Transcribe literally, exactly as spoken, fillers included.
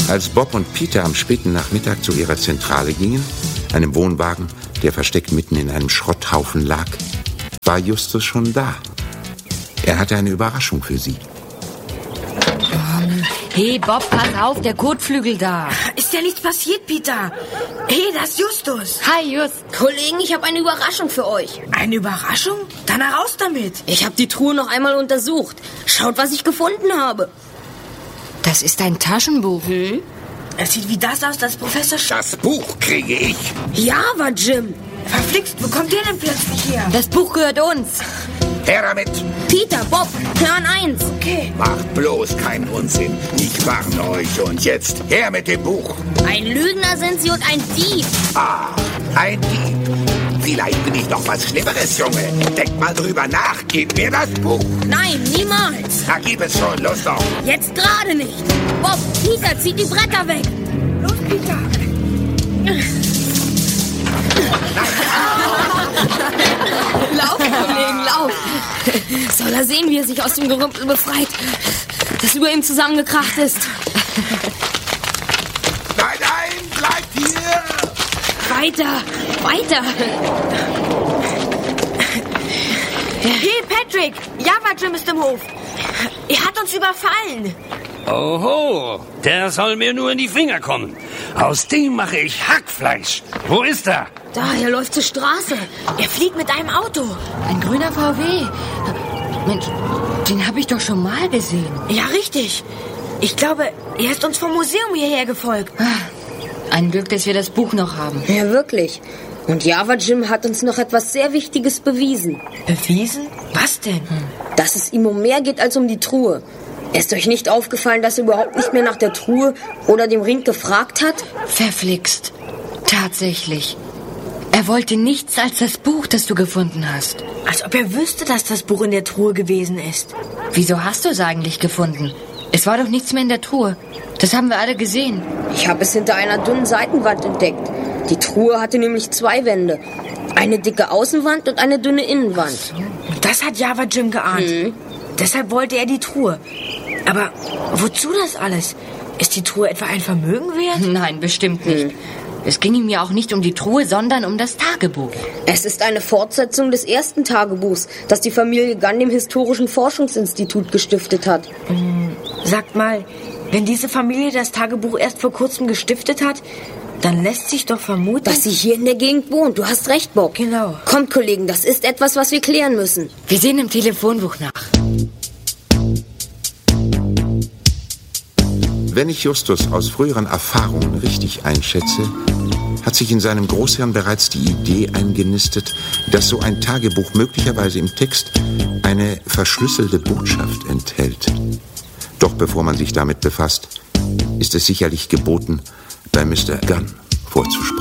Als Bob und Peter am späten Nachmittag zu ihrer Zentrale gingen, einem Wohnwagen, der versteckt mitten in einem Schrotthaufen lag, war Justus schon da. Er hatte eine Überraschung für sie. Hey Bob, pass auf, der Kotflügel da. Ist ja nichts passiert, Peter. Hey, das ist Justus. Hi, Just. Kollegen, ich habe eine Überraschung für euch. Eine Überraschung? Dann heraus damit. Ich habe die Truhe noch einmal untersucht. Schaut, was ich gefunden habe. Das ist ein Taschenbuch. Hm? Es sieht wie das aus, das Professor Sch... Das Buch kriege ich. Java, Jim. Verflixt, wo kommt der denn plötzlich her? Das Buch gehört uns. Her damit. Peter, Bob, Plan eins. Okay. Macht bloß keinen Unsinn. Ich warne euch. Und jetzt her mit dem Buch. Ein Lügner sind sie und ein Dieb. Ah, ein Dieb. Vielleicht bin ich noch was Schlimmeres, Junge. Denk mal drüber nach. Gib mir das Buch. Nein, niemals. Na, gib es schon. Los doch. Jetzt gerade nicht. Bob, Peter, zieht die Bretter weg. Los, Peter. Lauf, Kollegen, lauf. Soll er sehen, wie er sich aus dem Gerümpel befreit, das über ihm zusammengekracht ist. Nein, nein, bleibt hier. Weiter, weiter. Hey, Patrick. Java Jim ist im Hof. Er hat uns überfallen. Oho, der soll mir nur in die Finger kommen. Aus dem mache ich Hackfleisch. Wo ist er? Da, er läuft zur Straße. Er fliegt mit einem Auto. Ein grüner V W. Mensch, den habe ich doch schon mal gesehen. Ja, richtig. Ich glaube, er ist uns vom Museum hierher gefolgt. Ein Glück, dass wir das Buch noch haben. Ja, wirklich. Und Java Jim hat uns noch etwas sehr Wichtiges bewiesen. Bewiesen? Was denn? Dass es ihm um mehr geht als um die Truhe. Ist euch nicht aufgefallen, dass er überhaupt nicht mehr nach der Truhe oder dem Ring gefragt hat? Verflixt. Tatsächlich. Er wollte nichts als das Buch, das du gefunden hast. Als ob er wüsste, dass das Buch in der Truhe gewesen ist. Wieso hast du es eigentlich gefunden? Es war doch nichts mehr in der Truhe. Das haben wir alle gesehen. Ich habe es hinter einer dünnen Seitenwand entdeckt. Die Truhe hatte nämlich zwei Wände. Eine dicke Außenwand und eine dünne Innenwand. Das hat Java Jim geahnt. Hm. Deshalb wollte er die Truhe. Aber wozu das alles? Ist die Truhe etwa ein Vermögen wert? Nein, bestimmt nicht. Hm. Es ging ihm ja auch nicht um die Truhe, sondern um das Tagebuch. Es ist eine Fortsetzung des ersten Tagebuchs, das die Familie Gunn dem Historischen Forschungsinstitut gestiftet hat. Sagt mal, wenn diese Familie das Tagebuch erst vor kurzem gestiftet hat, dann lässt sich doch vermuten, Dass sie hier in der Gegend wohnt. Du hast recht, Bob. Genau. Kommt, Kollegen, das ist etwas, was wir klären müssen. Wir sehen im Telefonbuch nach. Wenn ich Justus aus früheren Erfahrungen richtig einschätze, hat sich in seinem Großhirn bereits die Idee eingenistet, dass so ein Tagebuch möglicherweise im Text eine verschlüsselte Botschaft enthält. Doch bevor man sich damit befasst, ist es sicherlich geboten, bei Mister Gunn vorzusprechen.